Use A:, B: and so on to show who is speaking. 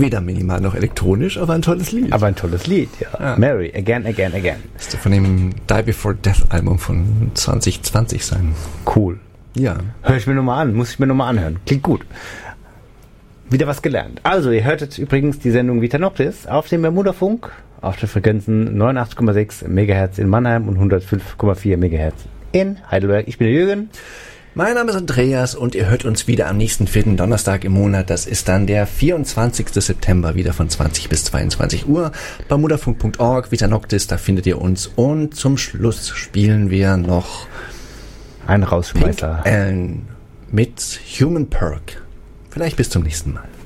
A: Weder minimal noch elektronisch, aber ein tolles Lied.
B: Aber ein tolles Lied, ja. Mary, Again, Again, Again.
A: Das ist von dem Die Before Death Album von 2020 sein.
B: Cool.
A: Ja.
B: Hör ich mir nochmal an, muss ich mir nochmal anhören. Klingt gut. Wieder was gelernt. Also, ihr hört jetzt übrigens die Sendung Vita Noctis auf dem Bermuda-Funk, auf den Frequenzen 89,6 MHz in Mannheim und 105,4 MHz in Heidelberg. Ich bin der Jürgen.
A: Mein Name ist Andreas und ihr hört uns wieder am nächsten 4. Donnerstag im Monat. Das ist dann der 24. September, wieder von 20 bis 22 Uhr. Bermudafunk.org, Vita Noctis, da findet ihr uns. Und zum Schluss spielen wir noch
B: ein Rausschmeißer.
A: Pink Allen mit Human Perk. Vielleicht bis zum nächsten Mal.